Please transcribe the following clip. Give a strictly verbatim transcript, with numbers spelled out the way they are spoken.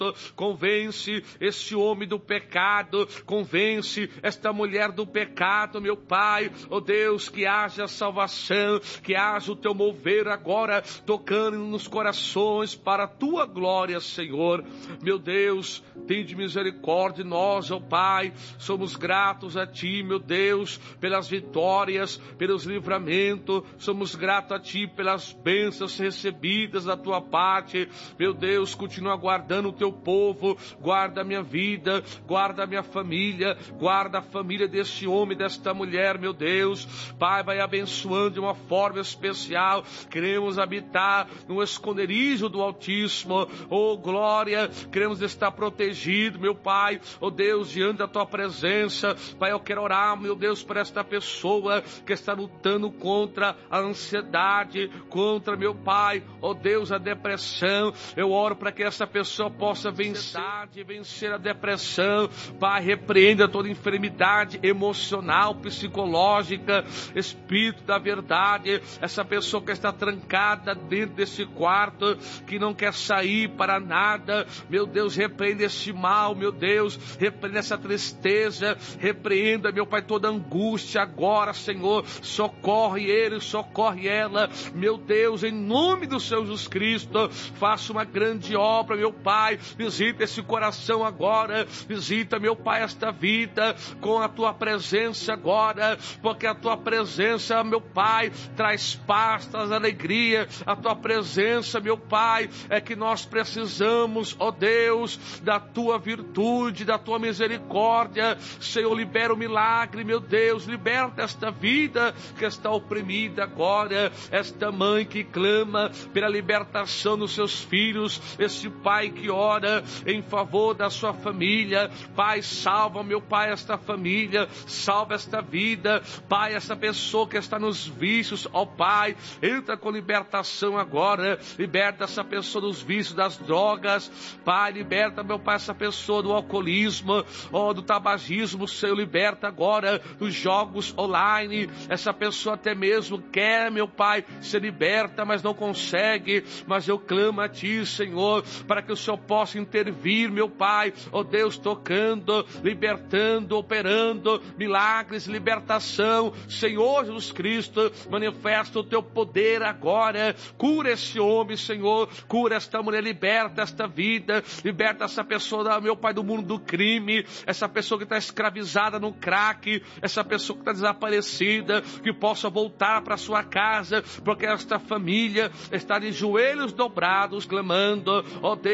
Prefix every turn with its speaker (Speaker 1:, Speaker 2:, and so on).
Speaker 1: Cristo, convence este homem do pecado, convence esta mulher do pecado, meu Pai, ó Deus, que haja salvação, que haja o teu mover agora, tocando nos corações para a tua glória, Senhor. Meu Deus, tende misericórdia de nós, ó Pai, somos gratos a Ti, meu Deus, pelas vitórias, pelos livramentos, somos gratos a Ti pelas bênçãos recebidas da Tua parte, meu Deus, continua guardando o Teu povo, guarda a minha vida, guarda a minha família, guarda a família deste homem, desta mulher, meu Deus, Pai, vai abençoando de uma forma especial, queremos habitar no esconderijo do Altíssimo, oh glória, queremos estar protegido, meu Pai, oh Deus, diante da Tua presença, Pai, eu quero orar, meu Deus, por esta pessoa que está lutando contra a ansiedade, contra, meu Pai, oh Deus, a depressão, eu oro para que essa pessoa possa vencer, vencer a depressão, Pai, repreenda toda enfermidade emocional, psicológica, Espírito da verdade, essa pessoa que está trancada dentro desse quarto, que não quer sair para nada, meu Deus, repreenda esse mal, meu Deus, repreenda essa tristeza, repreenda, meu Pai, toda angústia agora, Senhor, socorre ele, socorre ela, meu Deus, em nome do Senhor Jesus Cristo, faça uma grande obra, meu Pai, visita esse coração agora, visita, meu Pai, esta vida, com a Tua presença agora, porque a Tua presença, meu Pai, traz paz, traz alegria, a Tua presença, meu Pai, é que nós precisamos, ó Deus, da Tua virtude, da Tua misericórdia, Senhor, libera o milagre, meu Deus, liberta esta vida que está oprimida agora, esta mãe que clama pela libertação dos seus filhos, este pai que ora em favor da sua família, Pai, salva, meu Pai, esta família, salva esta vida, Pai, essa pessoa que está nos vícios, ó Pai, entra com libertação agora, liberta essa pessoa dos vícios, das drogas, Pai, liberta, meu Pai, essa pessoa do alcoolismo, ó, do tabagismo, Senhor, liberta agora dos jogos online, essa pessoa até mesmo quer, meu Pai, ser liberta, mas não consegue, mas eu clamo a Ti, Senhor, para que o Senhor possa intervir, meu Pai, ó Deus, tocando, libertando, operando milagres, libertação, Senhor Jesus Cristo, manifesta o Teu poder agora, cura esse homem, Senhor, cura esta mulher, liberta esta vida, liberta essa pessoa, meu Pai, do mundo do crime, essa pessoa que está escravizada no crack, essa pessoa que está desaparecida, que possa voltar para sua casa, porque esta família está de joelhos dobrados, clamando, ó Deus,